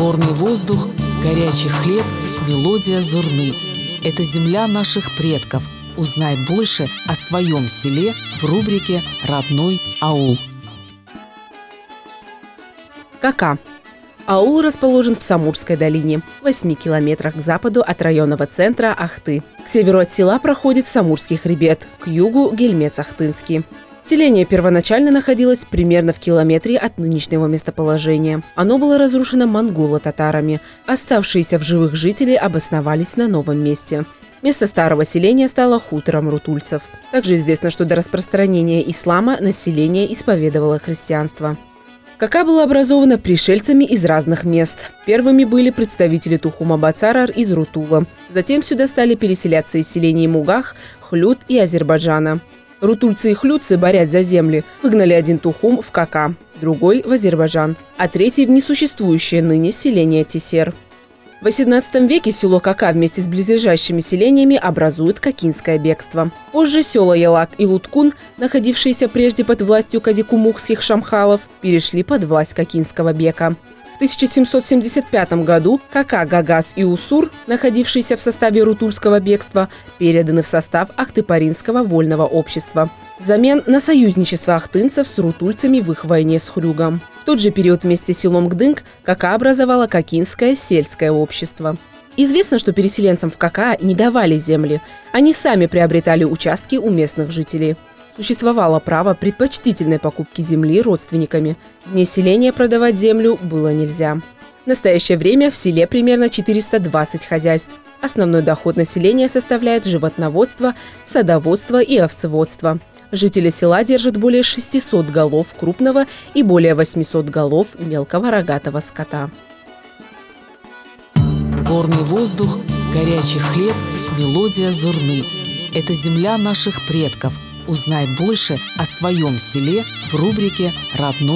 Горный воздух, горячий хлеб, мелодия зурны. Это земля наших предков. Узнай больше о своем селе в рубрике «Родной аул». Кака. Аул расположен в Самурской долине, в 8 километрах к западу от районного центра Ахты. К северу от села проходит Самурский хребет, к югу – Гельмец-Ахтынский. Селение первоначально находилось примерно в километре от нынешнего местоположения. Оно было разрушено монголо-татарами. Оставшиеся в живых жители обосновались на новом месте. Место старого селения стало хутором рутульцев. Также известно, что до распространения ислама население исповедовало христианство. Кака была образована пришельцами из разных мест. Первыми были представители Тухума-Бацарар из Рутула. Затем сюда стали переселяться из селений Мугах, Хлют и Азербайджана. Рутульцы и хлютцы, борясь за земли, выгнали один Тухум в Кака, другой – в Азербайджан, а третий – в несуществующее ныне селение Тесер. В XVIII веке село Кака вместе с близлежащими селениями образует Какинское бегство. Позже села Ялак и Луткун, находившиеся прежде под властью кадикумухских шамхалов, перешли под власть Какинского бека. В 1775 году Кака, Гагаз и Усур, находившиеся в составе Рутульского бегства, переданы в состав Ахтыпаринского вольного общества взамен на союзничество ахтынцев с рутульцами в их войне с Хрюгом. В тот же период вместе с селом Гдынг Кака образовала Какинское сельское общество. Известно, что переселенцам в Кака не давали земли, они сами приобретали участки у местных жителей. Существовало право предпочтительной покупки земли родственниками. Вне селения продавать землю было нельзя. В настоящее время в селе примерно 420 хозяйств. Основной доход населения составляет животноводство, садоводство и овцеводство. Жители села держат более 600 голов крупного и более 800 голов мелкого рогатого скота. Горный воздух, горячий хлеб, мелодия зурны. Это земля наших предков. Узнай больше о своем селе в рубрике «Родной